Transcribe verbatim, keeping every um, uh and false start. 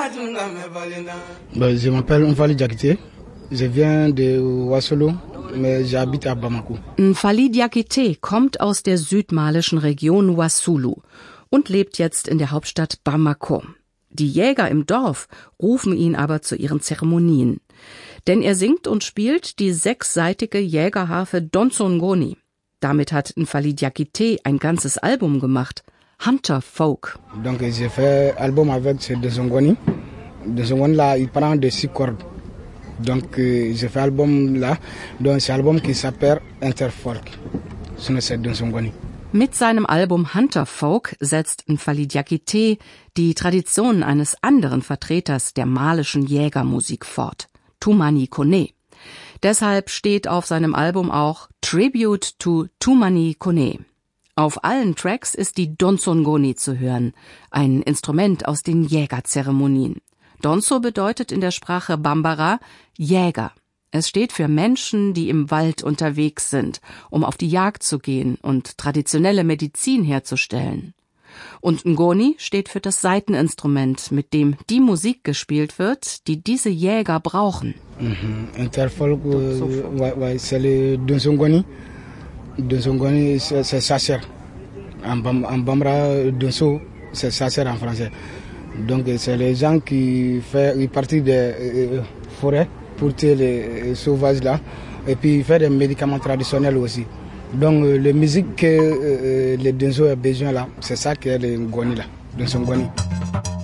Ben, je m'appelle Nfali Diakité. Je viens de Wasolo, mais j'habite à Bamako. Nfali Diakité kommt aus der südmalischen Region Wasulu und lebt jetzt in der Hauptstadt Bamako. Die Jäger im Dorf rufen ihn aber zu ihren Zeremonien. Denn er singt und spielt die sechsseitige Jägerharfe Donsongoni. Damit hat Nfali Diakité ein ganzes Album gemacht, Hunter Folk. Donc j'ai fait un album avec ce Donsongoni. Donsongoni là, il prend de six cordes. Donc euh, j'ai fait un album là, donc c'est un album qui s'appelle Hunter Folk. C'est Donsongoni. Mit seinem Album Hunter Folk setzt Nfali Diakité die Traditionen eines anderen Vertreters der malischen Jägermusik fort, Toumani Koné. Deshalb steht auf seinem Album auch Tribute to Toumani Koné. Auf allen Tracks ist die Donsongoni zu hören, ein Instrument aus den Jägerzeremonien. Donso bedeutet in der Sprache Bambara Jäger. Es steht für Menschen, die im Wald unterwegs sind, um auf die Jagd zu gehen und traditionelle Medizin herzustellen. Und Ngoni steht für das Saiteninstrument, mit dem die Musik gespielt wird, die diese Jäger brauchen. Mm-hmm. Interfolk, euh, ouais, c'est le Donsongoni. Donsongoni, c'est chasseur. En, bam, en Bambara, Donso, c'est chasseur en français. Donc c'est les gens qui font partie des euh, forêts pour tuer les sauvages là, et puis faire des médicaments traditionnels aussi. Donc euh, la musique que euh, les Donso ont besoin là, c'est ça que est le Ngoni là, Donsongoni.